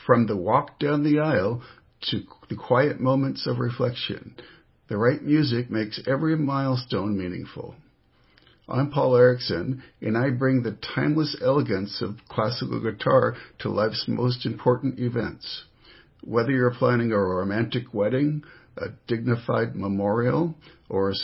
From the walk down the aisle to the quiet moments of reflection, the right music makes every milestone meaningful. I'm Paul Erickson, and I bring the timeless elegance of classical guitar to life's most important events. Whether you're planning a romantic wedding, a dignified memorial, or a